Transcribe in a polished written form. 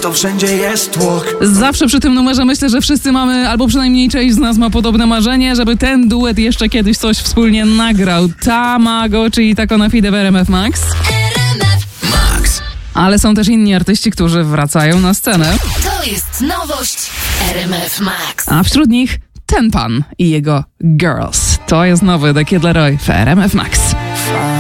to wszędzie jest tłok. Zawsze przy tym numerze myślę, że wszyscy mamy, albo przynajmniej część z nas ma podobne marzenie, żeby ten duet jeszcze kiedyś coś wspólnie nagrał. Tamago, czyli Taco na Fide w RMF Max. Ale są też inni artyści, którzy wracają na scenę. To jest nowość RMF Max. A wśród nich ten pan i jego Girls. To jest nowy The Kid Laroi w RMF Max.